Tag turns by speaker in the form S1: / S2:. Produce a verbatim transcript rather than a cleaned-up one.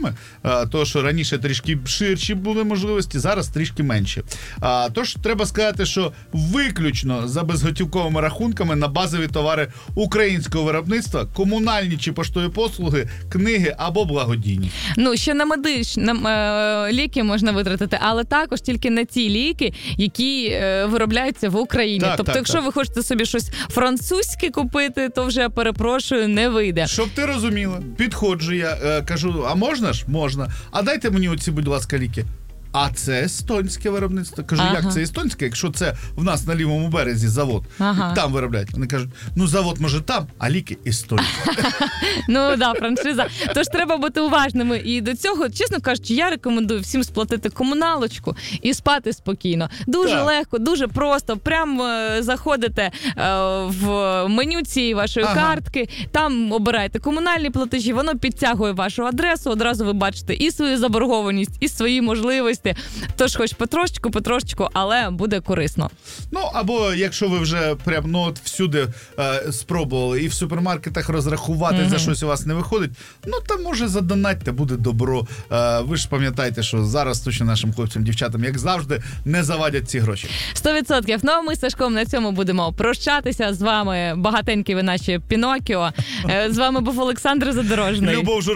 S1: роками, то що раніше трішки ширші були можливості, зараз трішки менші. Тож треба сказати, що виключно за безготівковими рахунками на базові товари українського виробництва, комунальні чи поштові послуги, книги або благодійні.
S2: Ну, ще на медичні на, е, ліки можна витратити, але також тільки на ті ліки, які е, виробляються в Україні.
S1: Так,
S2: тобто,
S1: так,
S2: якщо
S1: так.
S2: ви хочете собі щось французьке купити, то вже, перепрошую, не вийде.
S1: Щоб ти розуміла, підходжу я, е, кажу, а можна ж? Можна. А дайте мені оці, будь ласка, ліки. А це естонське виробництво. Кажу,
S2: ага.
S1: як це естонське, якщо це в нас на лівому березі завод,
S2: ага.
S1: там виробляють. Вони кажуть, ну завод може там, а ліки естонські.
S2: Ну, да, франшиза. Тож треба бути уважними. І до цього, чесно кажучи, я рекомендую всім сплатити комуналочку і спати спокійно. Дуже так. легко, дуже просто. Прям е, заходите е, в меню цієї вашої ага. картки, там обираєте комунальні платежі, воно підтягує вашу адресу, одразу ви бачите і свою заборгованість, і свої можливості. Тож хоч потрошечку, потрошечку, але буде корисно.
S1: Ну, або якщо ви вже прям, ну, от всюди е, спробували і в супермаркетах розрахувати, mm-hmm. за щось у вас не виходить, ну, там, може, задонатьте, буде добро. Е, ви ж пам'ятаєте, що зараз точно нашим хлопцям, дівчатам, як завжди, не завадять ці гроші.
S2: Сто відсотків. Ну, а ми з Сашком на цьому будемо прощатися. З вами багатенькі ви наші Пінокіо. Е, з вами був Олександр Задорожний.
S1: Любов